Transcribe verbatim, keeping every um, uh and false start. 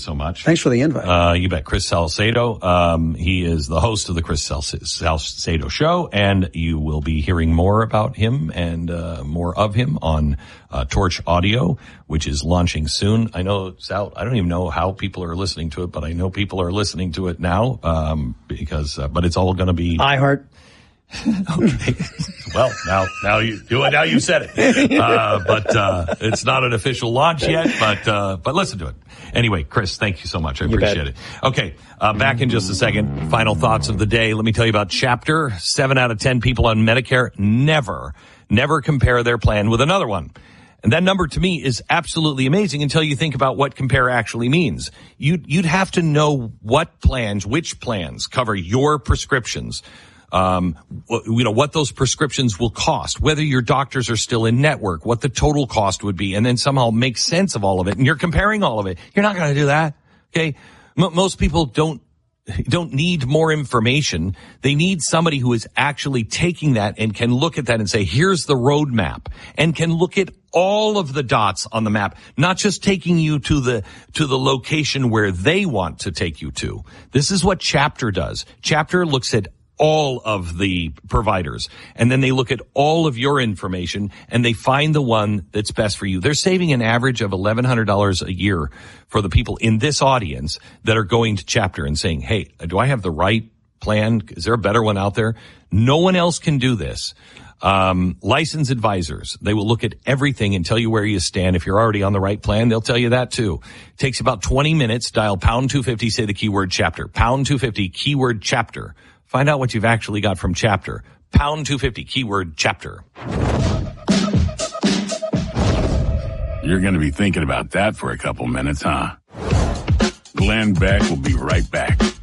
so much. Thanks for the invite. Uh, you bet. Chris Salcedo. Um, he is the host of the Chris Salcedo Show, and you will be hearing more about him and uh, more of him on uh, Torch Audio, which is launching soon. I know it's out. I don't even know how people are listening to it, but I know people are listening to it now um, because. Uh, but it's all going to be iHeart. Okay. Well, now, now you do it. Now you said it. Uh, but, uh, it's not an official launch yet, but, uh, but listen to it. Anyway, Chris, thank you so much. I appreciate it. Okay. Uh, back in just a second. Final thoughts of the day. Let me tell you about Chapter. Seven out of ten people on Medicare never, never compare their plan with another one. And that number to me is absolutely amazing until you think about what compare actually means. You'd, you'd have to know what plans, which plans cover your prescriptions. Um, you know, what those prescriptions will cost, whether your doctors are still in network, what the total cost would be, and then somehow make sense of all of it. And you're comparing all of it. You're not going to do that. Okay. M- most people don't, don't need more information. They need somebody who is actually taking that and can look at that and say, here's the roadmap, and can look at all of the dots on the map, not just taking you to the, to the location where they want to take you to. This is what Chapter does. Chapter looks at all of the providers, and then they look at all of your information and they find the one that's best for you. They're saving an average of eleven hundred dollars a year for the people in this audience that are going to Chapter and saying, hey, do I have the right plan? Is there a better one out there? No one else can do this. Um, licensed advisors, they will look at everything and tell you where you stand. If you're already on the right plan, they'll tell you that too. It takes about twenty minutes. Dial pound two fifty, say the keyword Chapter. Pound two fifty, keyword Chapter. Find out what you've actually got from Chapter. Pound two fifty, keyword Chapter. You're going to be thinking about that for a couple minutes, huh? Glenn Beck will be right back.